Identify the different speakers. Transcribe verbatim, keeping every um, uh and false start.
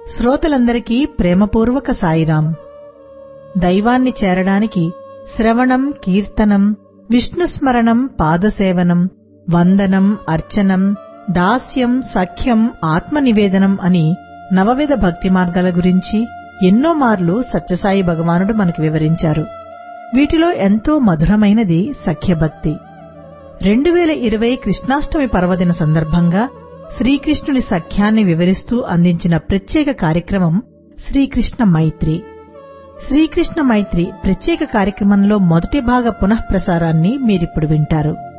Speaker 1: శ్రోతలందరికీ ప్రేమపూర్వక సాయిరాం. దైవాన్ని చేరడానికి శ్రవణం, కీర్తనం, విష్ణుస్మరణం, పాదసేవనం, వందనం, అర్చనం, దాస్యం, సఖ్యం, ఆత్మనివేదనం అని నవవిధ భక్తి మార్గాల గురించి ఎన్నో మార్లు సత్యసాయి భగవానుడు మనకు వివరించారు. వీటిలో ఎంతో మధురమైనది సఖ్యభక్తి. రెండు వేల ఇరవై కృష్ణాష్టమి పర్వదిన సందర్భంగా శ్రీకృష్ణుని సఖ్యాన్ని వివరిస్తూ అందించిన ప్రత్యేక కార్యక్రమం శ్రీకృష్ణ మైత్రి. శ్రీకృష్ణ మైత్రి ప్రత్యేక కార్యక్రమంలో మొదటి భాగ పునఃప్రసారాన్ని మీరిప్పుడు వింటారు.